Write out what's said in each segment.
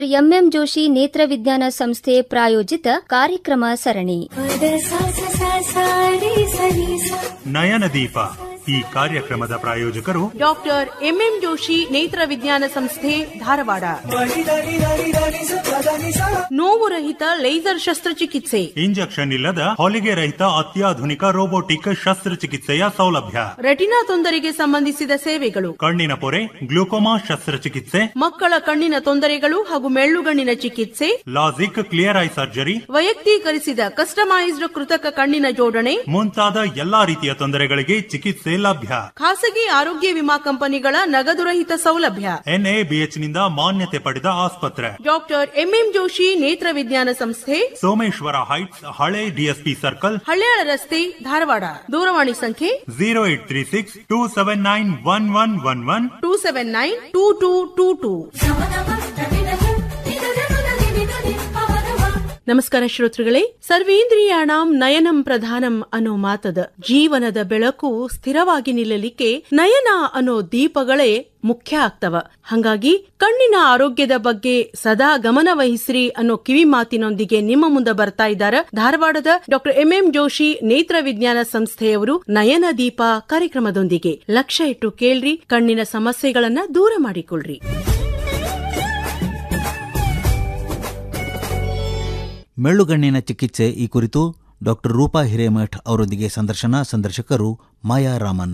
MM Joshi ನೇತ್ರ ವಿಜ್ಞಾನ ಸಂಸ್ಥೆ ಪ್ರಾಯೋಜಿತ ಕಾರ್ಯಕ್ರಮ ಸರಣಿ ನಯನದೀಪ. ಈ ಕಾರ್ಯಕ್ರಮದ ಪ್ರಾಯೋಜಕರು ಡಾಕ್ಟರ್ ಎಂಎಂ ಜೋಶಿ ನೇತ್ರ ವಿಜ್ಞಾನ ಸಂಸ್ಥೆ ಧಾರವಾಡ. ನೋವು ರಹಿತ ಲೇಸರ್ ಶಸ್ತ್ರಚಿಕಿತ್ಸೆ, ಇಂಜೆಕ್ಷನ್ ಇಲ್ಲದ ಹೊಲಿಗೆ ರಹಿತ ಅತ್ಯಾಧುನಿಕ ರೋಬೋಟಿಕ್ ಶಸ್ತ್ರಚಿಕಿತ್ಸೆಯ ಸೌಲಭ್ಯ, ರೆಟಿನಾ ತೊಂದರೆಗೆ ಸಂಬಂಧಿಸಿದ ಸೇವೆಗಳು, ಕಣ್ಣಿನ ಪೊರೆ ಗ್ಲೂಕೋಮಾ ಶಸ್ತ್ರಚಿಕಿತ್ಸೆ, ಮಕ್ಕಳ ಕಣ್ಣಿನ ತೊಂದರೆಗಳು ಹಾಗೂ ಮೆಳ್ಳುಗಣ್ಣಿನ ಚಿಕಿತ್ಸೆ, LASIK clear I surgery, ವೈಯಕ್ತೀಕರಿಸಿದ customised ಕೃತಕ ಕಣ್ಣಿನ ಜೋಡಣೆ ಮುಂತಾದ ಎಲ್ಲಾ ರೀತಿಯ ತೊಂದರೆಗಳಿಗೆ ಚಿಕಿತ್ಸೆ ಲಭ್ಯ. ಖಾಸಗಿ ಆರೋಗ್ಯ ವಿಮಾ ಕಂಪನಿಗಳ ನಗದು ರಹಿತ ಸೌಲಭ್ಯ. NABH ನಿಂದ ಮಾನ್ಯತೆ ಪಡೆದ ಆಸ್ಪತ್ರೆ. ಡಾಕ್ಟರ್ ಎಂಎಂ ಜೋಶಿ ನೇತ್ರ ವಿಜ್ಞಾನ ಸಂಸ್ಥೆ, ಸೋಮೇಶ್ವರ ಹೈಟ್ಸ್, ಹಳೆ DSP ಸರ್ಕಲ್, ಹಳ್ಯಾಳ ರಸ್ತೆ, ಧಾರವಾಡ. ದೂರವಾಣಿ ಸಂಖ್ಯೆ 0836 279 1111 279 2222. ನಮಸ್ಕಾರ ಶ್ರೋತೃಗಳೇ. ಸರ್ವೇಂದ್ರಿಯಾಣಂ ನಯನಂ ಪ್ರಧಾನಂ ಅನ್ನೋ ಮಾತದ ಜೀವನದ ಬೆಳಕು ಸ್ಥಿರವಾಗಿ ನಿಲ್ಲಲಿಕ್ಕೆ ನಯನ ಅನ್ನೋ ದೀಪಗಳೇ ಮುಖ್ಯ ಆಗ್ತವ. ಹಂಗಾಗಿ ಕಣ್ಣಿನ ಆರೋಗ್ಯದ ಬಗ್ಗೆ ಸದಾ ಗಮನ ವಹಿಸ್ರಿ ಅನ್ನೋ ಕಿವಿ ಮಾತಿನೊಂದಿಗೆ ನಿಮ್ಮ ಮುಂದೆ ಬರ್ತಾ ಇದ್ದಾರೆ ಧಾರವಾಡದ ಡಾಕ್ಟರ್ ಎಂಎಂ ಜೋಶಿ ನೇತ್ರ ವಿಜ್ಞಾನ ಸಂಸ್ಥೆಯವರು ನಯನ ದೀಪ ಕಾರ್ಯಕ್ರಮದೊಂದಿಗೆ. ಲಕ್ಷ್ಯ ಇಟ್ಟು ಕೇಳ್ರಿ, ಕಣ್ಣಿನ ಸಮಸ್ಯೆಗಳನ್ನ ದೂರ ಮಾಡಿಕೊಳ್ಳ್ರಿ. ಮೆಳ್ಳುಗಣ್ಣಿನ ಚಿಕಿತ್ಸೆ ಈ ಕುರಿತು ಡಾಕ್ಟರ್ ರೂಪಾ ಹಿರೇಮಠ್ ಅವರೊಂದಿಗೆ ಸಂದರ್ಶಕರು ಮಾಯಾ ರಾಮನ್.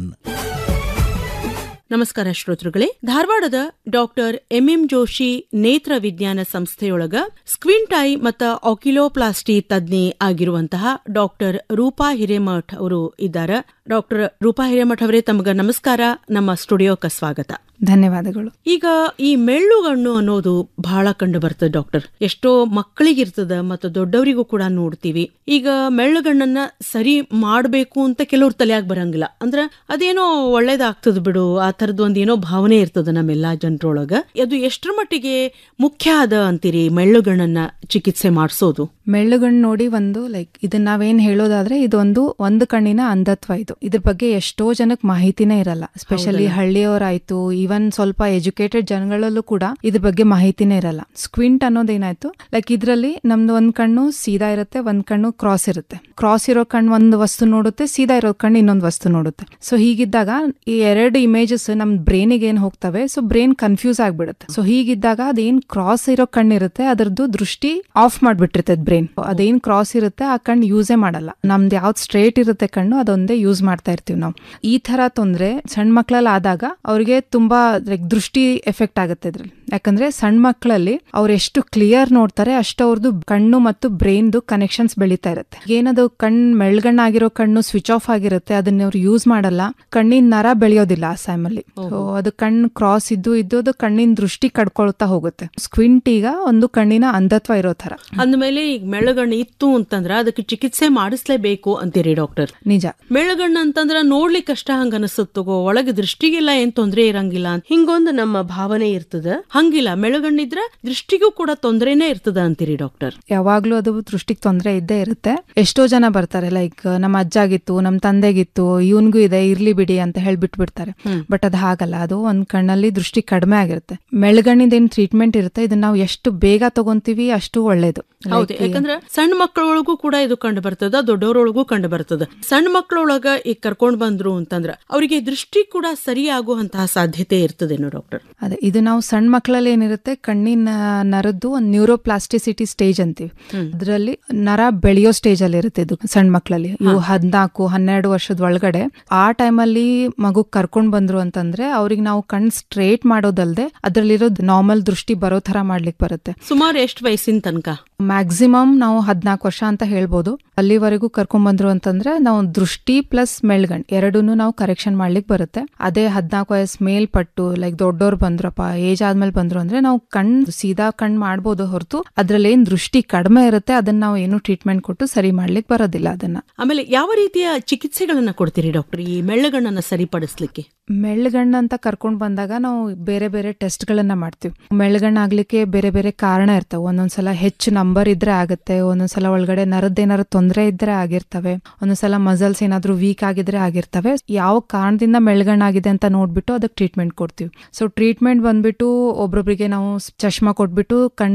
ನಮಸ್ಕಾರ ಶ್ರೋತೃಗಳೇ. ಧಾರವಾಡದ ಡಾಕ್ಟರ್ ಎಂಎಂ ಜೋಶಿ ನೇತ್ರ ವಿಜ್ಞಾನ ಸಂಸ್ಥೆಯೊಳಗ ಸ್ಕ್ವಿಂಟ್ ಐ ಮತ್ತು ಆಕ್ಯುಲೋಪ್ಲಾಸ್ಟಿ ತಜ್ಞೆ ಆಗಿರುವಂತಹ ಡಾಕ್ಟರ್ ರೂಪಾ ಹಿರೇಮಠ್ ಅವರು ಇದ್ದಾರೆ. ಡಾಕ್ಟರ್ ರೂಪಾ ಹಿರೇಮಠ್ ಅವರೇ, ತಮಗ ನಮಸ್ಕಾರ. ನಮ್ಮ ಸ್ಟುಡಿಯೋಕ್ಕೆ ಸ್ವಾಗತ. ಧನ್ಯವಾದಗಳು. ಈಗ ಈ ಮೆಳ್ಳುಗಣ್ಣು ಅನ್ನೋದು ಬಹಳ ಕಂಡು ಬರ್ತದೆ ಡಾಕ್ಟರ್. ಎಷ್ಟೋ ಮಕ್ಕಳಿಗಿರ್ತದ ಮತ್ತು ದೊಡ್ಡವರಿಗೂ ಕೂಡ ನೋಡ್ತೀವಿ. ಈಗ ಮೆಳ್ಳುಗಣ್ಣನ್ನ ಸರಿ ಮಾಡಬೇಕು ಅಂತ ಕೆಲವ್ರ ತಲೆಯಾಗ ಬರಂಗಿಲ್ಲ. ಅಂದ್ರ ಅದೇನೋ ಒಳ್ಳೇದಾಗ್ತದ ಬಿಡು, ಆ ತರದ್ ಒಂದ್ ಏನೋ ಭಾವನೆ ಇರ್ತದ ನಮ್ಮೆಲ್ಲಾ ಜನರೊಳಗ. ಅದು ಎಷ್ಟರ ಮಟ್ಟಿಗೆ ಮುಖ್ಯ ಅದ ಅಂತೀರಿ ಮೆಳ್ಳುಗಣ್ಣನ್ನ ಚಿಕಿತ್ಸೆ ಮಾಡಿಸೋದು? ಮೆಳ್ಳುಗಣ್ಣು ನೋಡಿ ಇದನ್ನ ನಾವೇನ್ ಹೇಳೋದಾದ್ರೆ ಒಂದು ಕಣ್ಣಿನ ಅಂಧತ್ವ. ಇದ್ರ ಬಗ್ಗೆ ಎಷ್ಟೋ ಜನಕ್ಕೆ ಮಾಹಿತಿನೇ ಇರಲ್ಲ. ಸ್ಪೆಷಲಿ ಹಳ್ಳಿಯವರಾಯ್ತು, ಈವನ್ ಸ್ವಲ್ಪ ಎಜುಕೇಟೆಡ್ ಜನಗಳಲ್ಲೂ ಕೂಡ ಇದ್ರ ಬಗ್ಗೆ ಮಾಹಿತಿನೇ ಇರಲ್ಲ. ಸ್ಕ್ವಿಂಟ್ ಅನ್ನೋದೇನಾಯ್ತು, ಇದ್ರಲ್ಲಿ ನಮ್ದು ಒಂದ್ ಕಣ್ಣು ಸೀದಾ ಇರುತ್ತೆ, ಒಂದ್ ಕಣ್ಣು ಕ್ರಾಸ್ ಇರುತ್ತೆ. ಕ್ರಾಸ್ ಇರೋ ಕಣ್ಣು ಒಂದು ವಸ್ತು ನೋಡುತ್ತೆ, ಸೀದಾ ಇರೋ ಕಣ್ಣು ಇನ್ನೊಂದು ವಸ್ತು ನೋಡುತ್ತೆ. ಸೊ ಹೀಗಿದ್ದಾಗ ಈ ಎರಡು ಇಮೇಜಸ್ ನಮ್ ಬ್ರೈನಿಗೆ ಏನ್ ಹೋಗ್ತವೆ, ಸೊ ಬ್ರೈನ್ ಕನ್ಫ್ಯೂಸ್ ಆಗ್ಬಿಡುತ್ತೆ. ಸೊ ಹೀಗಿದ್ದಾಗ ಅದೇನ್ ಕ್ರಾಸ್ ಇರೋ ಕಣ್ಣಿರುತ್ತೆ ಅದರದ್ದು ದೃಷ್ಟಿ ಆಫ್ ಮಾಡ್ಬಿಟ್ಟಿರ್ತದೆ ಬ್ರೈನ್. ಅದೇನ್ ಕ್ರಾಸ್ ಇರುತ್ತೆ ಆ ಕಣ್ಣು ಯೂಸೇ ಮಾಡಲ್ಲ. ನಮ್ದು ಯಾವ್ದು ಸ್ಟ್ರೇಟ್ ಇರುತ್ತೆ ಕಣ್ಣು ಅದೊಂದೇ ಯೂಸ್ ಮಾಡ್ತಾ ಇರ್ತೀವಿ ನಾವು. ಈ ತರ ತೊಂದ್ರೆ ಸಣ್ಣ ಮಕ್ಳಲ್ಲಿ ಆದಾಗ ಅವ್ರಿಗೆ ತುಂಬಾ ದೃಷ್ಟಿ ಎಫೆಕ್ಟ್ ಆಗುತ್ತೆ ಇದ್ರಲ್ಲಿ. ಯಾಕಂದ್ರೆ ಸಣ್ಣ ಮಕ್ಕಳಲ್ಲಿ ಅವ್ರು ಎಷ್ಟು ಕ್ಲಿಯರ್ ನೋಡ್ತಾರೆ ಅಷ್ಟು ಅವ್ರದ್ದು ಕಣ್ಣು ಮತ್ತು ಬ್ರೈನ್ದು ಕನೆಕ್ಷನ್ಸ್ ಬೆಳೀತಾ ಇರುತ್ತೆ. ಏನದು ಮೆಳ್ಗಣ್ಣಾಗಿರೋ ಕಣ್ಣು ಸ್ವಿಚ್ ಆಫ್ ಆಗಿರುತ್ತೆ, ಅದನ್ನ ಅವ್ರು ಯೂಸ್ ಮಾಡಲ್ಲ. ಕಣ್ಣಿನ ನರ ಬೆಳೆಯೋದಿಲ್ಲ ಆ ಟೈಮಲ್ಲಿ. ಅದು ಕಣ್ಣು ಕ್ರಾಸ್ ಇದ್ದು ಅದು ಕಣ್ಣಿನ ದೃಷ್ಟಿ ಕಡ್ಕೊಳ್ತಾ ಹೋಗುತ್ತೆ. ಸ್ಕ್ವಿಂಟ್ ಈಗ ಒಂದು ಕಣ್ಣಿನ ಅಂಧತ್ವ ಇರೋ ತರ. ಅಂದ್ಮೇಲೆ ಈಗ ಮೆಳ್ಳುಗಣ್ಣು ಇತ್ತು ಅಂತಂದ್ರ ಅದಕ್ಕೆ ಚಿಕಿತ್ಸೆ ಮಾಡಿಸ್ಲೇಬೇಕು ಅಂತೀರಿ ಡಾಕ್ಟರ್? ನಿಜ. ಮೆಳ್ಳುಗಣ್ಣು ಅಂತಂದ್ರ ನೋಡ್ಲಿಕ್ಕೆ ಅಷ್ಟ ಹಂಗ ಅನಿಸುತ್ತಗೋ, ಒಳಗೆ ದೃಷ್ಟಿಗೆಲ್ಲ ಏನ್ ತೊಂದ್ರೆ ಇರಂಗಿಲ್ಲ ಅಂತ ಹಿಂಗೊಂದು ನಮ್ಮ ಭಾವನೆ ಇರ್ತದ. ಹಂಗಿಲ್ಲ, ಮೆಳ್ಳುಗಣ್ಣಿದ್ರ ದೃಷ್ಟಿಗೂ ಕೂಡ ತೊಂದರೆನೇ ಇರ್ತದ ಅಂತೀರಿ ಡಾಕ್ಟರ್? ಯಾವಾಗ್ಲೂ ಅದು ದೃಷ್ಟಿಗೆ ತೊಂದರೆ ಇದ್ದೇ ಇರುತ್ತೆ. ಎಷ್ಟೋ ಜನ ಬರ್ತಾರೆ, ನಮ್ಮ ಅಜ್ಜಾಗಿತ್ತು, ನಮ್ ತಂದೆಗಿತ್ತು, ಇವನ್ಗೂ ಇದೆ, ಇರ್ಲಿ ಬಿಡಿ ಅಂತ ಹೇಳ್ಬಿಟ್ಬಿಡ್ತಾರೆ. ಬಟ್ ಅದ್ ಹಾಗಲ್ಲ. ಅದು ಒಂದ್ ಕಣ್ಣಲ್ಲಿ ದೃಷ್ಟಿ ಕಡಿಮೆ ಆಗಿರುತ್ತೆ. ಮೆಳ್ಳುಗಣ್ಣಿದೇನ್ ಟ್ರೀಟ್ಮೆಂಟ್ ಇರುತ್ತೆ, ಇದನ್ನ ನಾವು ಎಷ್ಟು ಬೇಗ ತಗೊಂತೀವಿ ಅಷ್ಟು ಒಳ್ಳೇದು. ಹೌದು, ಯಾಕಂದ್ರೆ ಸಣ್ಣ ಮಕ್ಕಳೊಳಗೂ ಕೂಡ ಇದು ಕಂಡು ಬರ್ತದ, ದೊಡ್ಡವರೊಳಗೂ ಕಂಡು ಬರ್ತದ. ಸಣ್ಣ ಮಕ್ಕಳೊಳಗ ಈಗ ಕರ್ಕೊಂಡ್ ಬಂದ್ರು ಅಂತಂದ್ರ ಅವರಿಗೆ ದೃಷ್ಟಿ ಕೂಡ ಸರಿಯಾಗುವಂತಹ ಸಾಧ್ಯತೆ ಇರ್ತದೇನೋ ಡಾಕ್ಟರ್? ಅದೇ, ಇದು ನಾವು ಸಣ್ಣ ಮಕ್ಕಳಲ್ಲಿ ಏನಿರುತ್ತೆ, ಕಣ್ಣಿನ ನರದ್ದು ಒಂದು ನ್ಯೂರೋಪ್ಲಾಸ್ಟಿಸಿಟಿ ಸ್ಟೇಜ್ ಅಂತೀವಿ. ಅದರಲ್ಲಿ ನರ ಬೆಳೆಯೋ ಸ್ಟೇಜ್ ಅಲ್ಲಿ ಇರುತ್ತೆ ಇದು ಸಣ್ಣ ಮಕ್ಕಳಲ್ಲಿ. ಇವು 14-12 ವರ್ಷದ ಒಳಗಡೆ ಆ ಟೈಮಲ್ಲಿ ಮಗು ಕರ್ಕೊಂಡ್ ಬಂದ್ರು ಅಂತಂದ್ರೆ ಅವ್ರಿಗೆ ನಾವು ಕಣ್ ಸ್ಟ್ರೇಟ್ ಮಾಡೋದಲ್ದೆ ಅದ್ರಲ್ಲಿರೋದು ನಾರ್ಮಲ್ ದೃಷ್ಟಿ ಬರೋ ತರ ಮಾಡ್ಲಿಕ್ಕೆ ಬರುತ್ತೆ. ಸುಮಾರು ಎಷ್ಟು ವಯಸ್ಸಿನ ತನಕ? ಮ್ಯಾಕ್ಸಿಮಮ್ ನಾವು 14 ವರ್ಷ ಅಂತ ಹೇಳ್ಬೋದು. ಅಲ್ಲಿವರೆಗೂ ಕರ್ಕೊಂಡ್ ಬಂದ್ರು ಅಂತಂದ್ರೆ ನಾವು ದೃಷ್ಟಿ ಪ್ಲಸ್ ಮೆಳ್ಗಣ್ ಎರಡೂನು ನಾವು ಕರೆಕ್ಷನ್ ಮಾಡ್ಲಿಕ್ಕೆ ಬರುತ್ತೆ. ಅದೇ 14 ವಯಸ್ಸು ಮೇಲ್ಪಟ್ಟು ದೊಡ್ಡೋರ್ ಬಂದ್ರಪ್ಪ, ಏಜ್ ಆದ್ಮೇಲೆ ಬಂದ್ರು ಅಂದ್ರೆ ನಾವು ಸೀದಾ ಕಣ್ ಮಾಡ್ಬೋದು ಹೊರತು ಅದ್ರಲ್ಲಿ ಏನ್ ದೃಷ್ಟಿ ಕಡಿಮೆ ಇರುತ್ತೆ ಅದನ್ನ ನಾವು ಏನು ಟ್ರೀಟ್ಮೆಂಟ್ ಕೊಟ್ಟು ಸರಿ ಮಾಡ್ಲಿಕ್ಕೆ ಬರೋದಿಲ್ಲ ಅದನ್ನ. ಆಮೇಲೆ ಯಾವ ರೀತಿಯ ಚಿಕಿತ್ಸೆಗಳನ್ನ ಕೊಡ್ತೀರಿ ಡಾಕ್ಟರ್ ಈ ಮೆಳ್ಳುಗಣ್ಣನ್ನ ಸರಿಪಡಿಸ್ಲಿಕ್ಕೆ? ಮೆಳ್ಳುಗಣ್ಣು ಅಂತ ಕರ್ಕೊಂಡ್ ಬಂದಾಗ ನಾವು ಬೇರೆ ಬೇರೆ ಟೆಸ್ಟ್ ಗಳನ್ನ ಮಾಡ್ತೀವಿ. ಮೆಳ್ಳುಗಣ್ಣು ಆಗ್ಲಿಕ್ಕೆ ಬೇರೆ ಬೇರೆ ಕಾರಣ ಇರ್ತವೆ. ಒಂದೊಂದ್ಸಲ ಹೆಚ್ಚು ನಂಬರ್ ಇದ್ರೆ ಆಗುತ್ತೆ, ಒಂದೊಂದ್ಸಲ ಒಳಗಡೆ ನರದ್ದೇನಾದ್ರು ತೊಂದರೆ ಇದ್ರೆ ಆಗಿರ್ತವೆ, ಒಂದೊಂದ್ಸಲ ಮಸಲ್ಸ್ ಏನಾದ್ರು ವೀಕ್ ಆಗಿದ್ರೆ ಆಗಿರ್ತವೆ. ಯಾವ ಕಾರಣದಿಂದ ಮೆಳ್ಳುಗಣ್ಣಾಗಿದೆ ಅಂತ ನೋಡ್ಬಿಟ್ಟು ಅದಕ್ಕೆ ಟ್ರೀಟ್ಮೆಂಟ್ ಕೊಡ್ತೀವಿ. ಸೊ ಟ್ರೀಟ್ಮೆಂಟ್ ಬಂದ್ಬಿಟ್ಟು ಒಬ್ರೊಬ್ರಿಗೆ ನಾವು ಚಶ್ಮಾ ಕೊಟ್ಬಿಟ್ಟು